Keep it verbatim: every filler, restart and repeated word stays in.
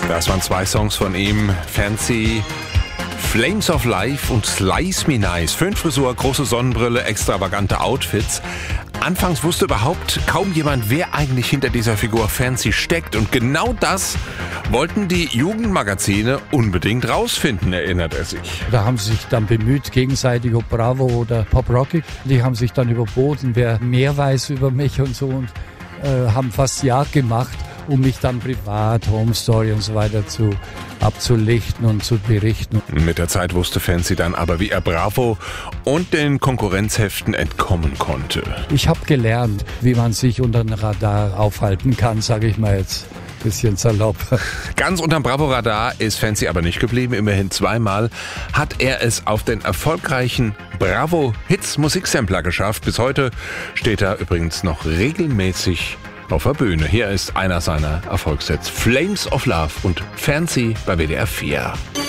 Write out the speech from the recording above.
Das waren zwei Songs von ihm, Fancy, Flames of Life und Slice Me Nice. Föhnfrisur, große Sonnenbrille, extravagante Outfits. Anfangs wusste überhaupt kaum jemand, wer eigentlich hinter dieser Figur Fancy steckt. Und genau das wollten die Jugendmagazine unbedingt rausfinden, erinnert er sich. Da haben sie sich dann bemüht, gegenseitig, ob Bravo oder Pop Rocky. Die haben sich dann überboten, wer mehr weiß über mich und so, und äh, haben fast Jagd gemacht, um mich dann privat, Home Story und so weiter zu abzulichten und zu berichten. Mit der Zeit wusste Fancy dann aber, wie er Bravo und den Konkurrenzheften entkommen konnte. Ich habe gelernt, wie man sich unter dem Radar aufhalten kann, sage ich mal jetzt. Bisschen salopp. Ganz unterm Bravo-Radar ist Fancy aber nicht geblieben. Immerhin zweimal hat er es auf den erfolgreichen Bravo-Hits-Musiksampler geschafft. Bis heute steht er übrigens noch regelmäßig auf der Bühne. Hier ist einer seiner Erfolgshits, Flames of Love und Fancy bei W D R vier.